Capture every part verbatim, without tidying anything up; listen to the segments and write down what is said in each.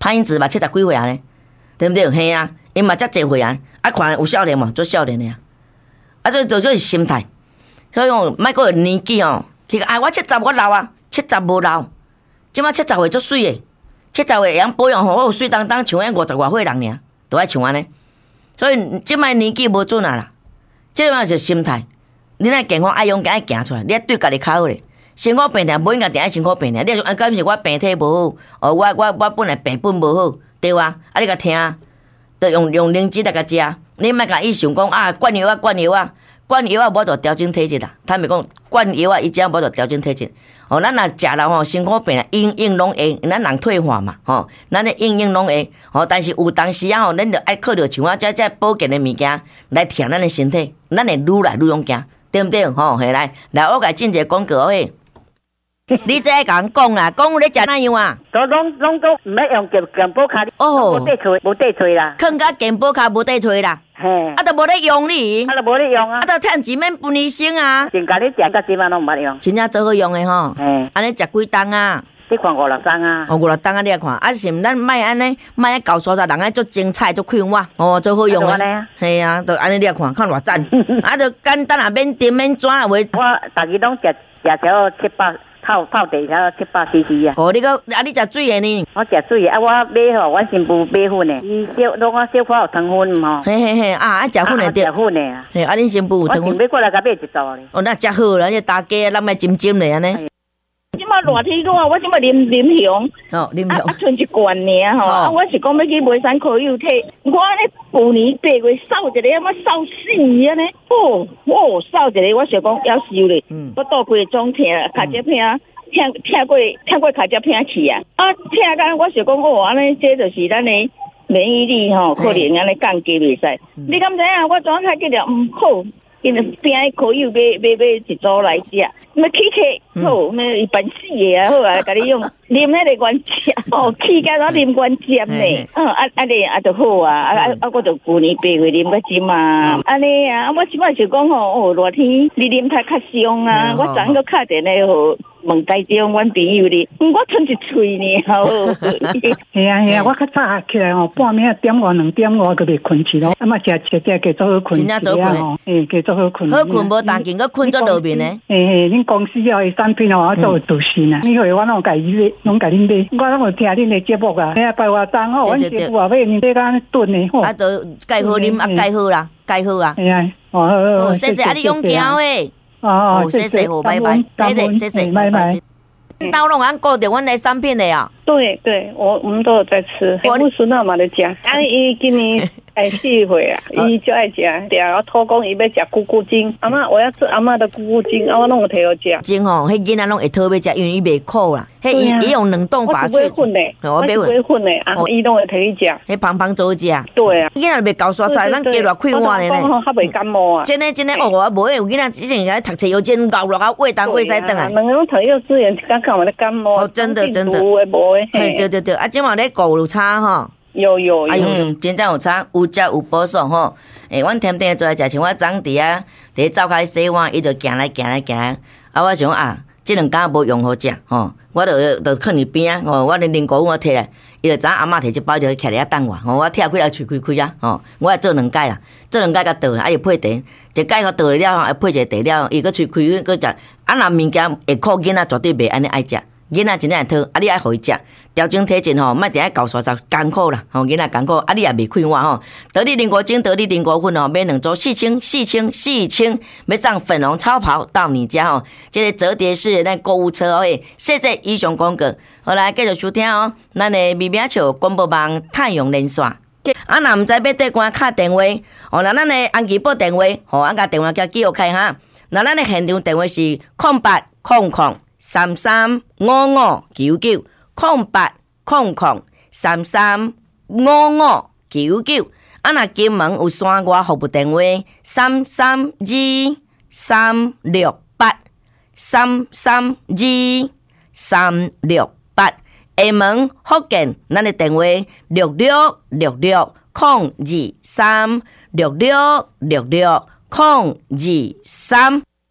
潘英子嘛七十几岁啊呢，对不对？嘿啊，因嘛遮济岁啊，啊看有少年嘛，做少年的啊，啊所以就就是心态，所以讲莫个年纪哦，去哎我七十我老啊，七十无老，即马七十岁足水的，七十岁会晓保养吼，我有水当当像迄五十外岁人尔，都爱像安尼，所以即摆年纪无准啊啦，即摆就是心态，你爱健康爱勇敢爱行出来，你爱对家己较好咧。辛苦病痛，无应该定爱辛苦病痛。你说啊，敢是我病体无好，哦，我我我本来病本无好，对哇？啊，你甲听，着用用灵芝来甲食。你莫甲伊想讲啊，灌药啊，灌药啊，灌药啊，无着调整体质啦。他们讲灌药啊，伊食无着调整体质。哦，咱若食了吼，辛苦病啊，应应拢会，咱人退化嘛，吼，咱咧应应拢会。吼，但是有当时啊吼，咱着爱靠着像我遮遮保健的物件来调咱的身体，咱会愈来愈勇敢，对不对？吼，嘿来，来我甲进一个广告嘿。你这甲人讲啦，讲你食哪样啊？ 都拢拢都唔要用健健保卡， 哦， 无地吹，无地吹啦， 囥甲健保卡无地吹啦， 嘿， 啊，都无咧用你， 啊，都无咧用啊， 啊，都趁钱免分医生啊， 真甲你食到即晚拢毋捌用， 真正做好用的吼， 嘿， 安尼食几档啊？ 你看五六档啊， 哦，五六档啊，你来看，啊，是毋咱卖安尼，卖搞沙沙，人爱做精彩，做快活，哦，做好用的，系啊，都安尼你来看，看偌赞，啊，就简单啊，免甜免抓，话我逐日拢食食条七百。泡泡茶条七百 C C 啊！ 哦，你个啊，你食水的呢？ 我食水啊，我买吼，阮新妇买粉的，伊小，拢我小可有糖粉吼。 嘿嘿嘿，啊，啊食粉的对。 食粉的啊。 嘿，啊，恁新妇有糖粉。 我想买过来甲买一组咧。 哦，那食好啦，这大家咱卖浸浸咧安尼。 即马热天热，我即马啉啉香， 哦，啉香， 啊，剩一罐尔吼，啊，我是讲要去买山可有体，我咧旧年八月扫一个，我扫死啊呢，哦，哦，扫一个，我想讲夭寿咧，我倒规个肿痛，脚趾痛，痛痛过痛过脚趾痛去啊，啊，痛甲我想讲哦，安尼这就是咱的免疫力吼，可能安尼降低袂使，你敢知影？我昨下记着，嗯好。因为边可以买买买一组来食，咪起起好，咪办死个啊好啊，甲你用啉迄个原汁，哦，起甲我啉原汁呢，嗯，啊啊你啊就好啊，啊啊啊我就旧年八月啉个针啊，安尼啊，我即摆就讲吼，哦热天你啉太较伤啊，我昨昏个敲电话吼。问台中阮朋友哩，我剩一喙呢，吼。 系啊系啊，我较早起来吼，半暝点外两点外就袂困去咯，啊嘛食食食加做好困， 真正做困吼，诶加做好困。 好困无当紧，佮困做路面呢。 诶嘿，恁公司哦，产品哦，我做有独信啊，因为我拢甲伊买，拢甲恁买，我拢有听恁的节目啊。哎呀，拜我当吼，阮媳妇也买面这个炖的吼。 啊，都盖好啉，啊盖好啦，盖好啊。 系啊，哦， 谢谢啊，你勇行诶。 哦， 谢谢，好，拜拜，对对，谢谢，拜拜。刀拢安顾着阮的产品的啊。 对对，我我们都有在吃，我孙仔嘛在食。啊，伊今年哎四岁啊，伊就爱食，对啊，我托讲伊要食咕咕精，阿嬷我要吃阿嬷的咕咕精，啊我拢有摕互食。 精吼，迄囡仔拢会讨要食，因为伊袂苦啦。迄伊伊用冷冻法做。我不会混嘞，我不会混嘞，啊，伊拢会摕去食。 迄胖胖做食。 对啊。 囡仔袂搞煞晒，咱加偌快活咧。 我较袂感冒啊。 真诶真诶，哦，我无有囡仔之前个读册有真搞落啊，胃当胃塞顿啊。 两个拢读幼稚园，刚刚我咧感冒。 哦，真的真的。 无诶无诶。 嘿，对对对，啊，今晚咧顾有差吼。 有有有， 哎呦，真正有差，有食有保爽吼。诶，阮天天做来食，像我昨伫啊，伫灶骹咧洗碗，伊就行来行来行来。啊，我想啊，即两工无用好食吼，我就就囥伫边啊，吼，我连零果我摕来，伊就知阿嬷摕一包就徛咧遐等我，吼，我拆开来喙开开啊，吼，我做两届啦，做两届甲倒，啊，伊配茶，一届互倒了，啊，配一个茶了，伊佫喙开佫食，啊，若物件会苦囡仔绝对袂安尼爱食。囡仔真正会讨，啊！你爱互伊食，调整体质吼，莫定爱搞刷刷艰苦啦，吼囡仔艰苦，啊！你也袂快活吼。得力灵果精，得力灵果粉吼，买两组四千，四千，四千，要上粉红超跑到你家吼。这个折叠式咱购物车哦，谢谢以上广告。好来继续收听哦，咱的微名笑广播网太阳连线。啊，若毋知要对官敲电话，哦，那咱的安吉报电话，吼，俺甲电话叫记录开哈。那咱的现场电话是空八空空。三三五五九九空八空空三三五五九九，啊！若金门有山外服务电话三三二三六八三三二三六八，厦门福建咱的电话六六六六空二三六六六六空二三。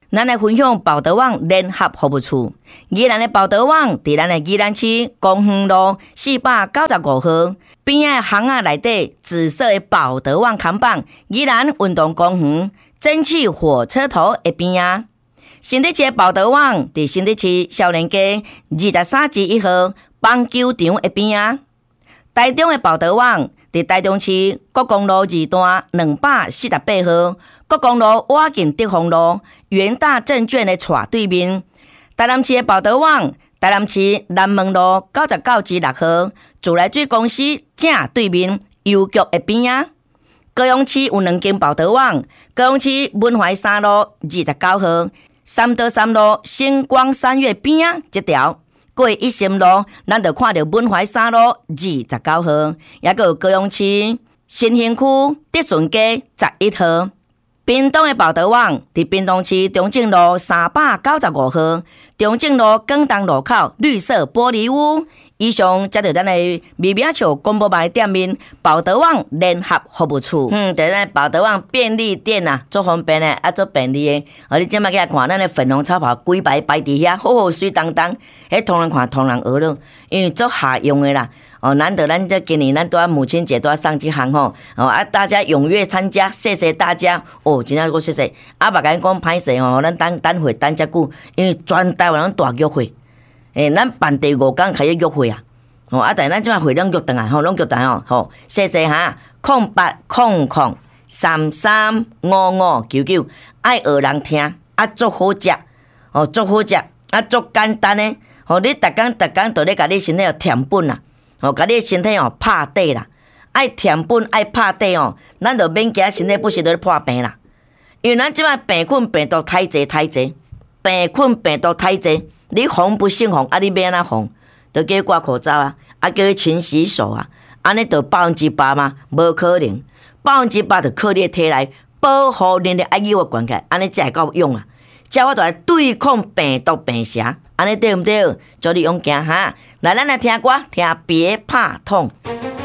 咱来分享报道网联合服务处。宜兰的报道网伫咱的宜兰市公园路四百九十五号边仔巷仔内底紫色的报道网看板，宜兰运动公园蒸汽火车头的边仔。新竹市的报道网伫新竹市少年街二十三至一号棒球场的边仔。台中的报道网伫台中市国公路二段两百四十八号国公路瓦近德丰路元大证券的斜对面。台南市的报道网，台南市南门路九十九至六号自来水公司正对面邮局的边仔。高雄市有两间报道网，高雄市文怀三路二十九号三德三路星光三月边仔这条。过一心路，咱就看到文怀三路二十九号，也个有高雄市新兴区德顺街十一号。屏东的报道网伫屏东市中正路三百九十五号，中正路广东路口绿色玻璃屋。以上接到咱的微名笑广播牌店面报道网联合服务处。嗯，在咱报道网便利店啊，足方便的，啊足便利的。哦，你即摆去看咱的粉红草袍规排摆伫遐，好好水当当，迄通人看通人学咯，因为足下用的啦。哦，难得咱这今年咱都要母亲节都要上这行吼，哦啊，大家踊跃参加，谢谢大家。哦，真正我谢谢。啊，别甲因讲歹势吼，咱等等会等遮久，因为全台湾人大约会，诶，咱办第五天开始约会啊。哦，啊，但咱即摆会拢约倒来吼，拢约倒来吼，吼，谢谢哈。空八空空三三五五九九，爱学人听，啊，足好食，哦，足好食，啊，足简单的。哦，你逐工逐工都咧甲你身体有填本啦。哦，甲你身体哦拍底啦，爱填本爱拍底哦，咱就免惊身体不时都咧破病啦。因为咱即摆病菌病毒太济太济，病菌病毒太济，你防不胜防，啊你要安怎防？就叫你挂口罩啊，啊叫你勤洗手啊，安尼就百分之百吗？无可能，百分之百就靠你的体内保护你的爱有的关系，安尼才会够用啊。才我就来对抗病毒病蛇，安尼对毋对？祝你勇敢哈！来，咱来听歌，听别怕痛。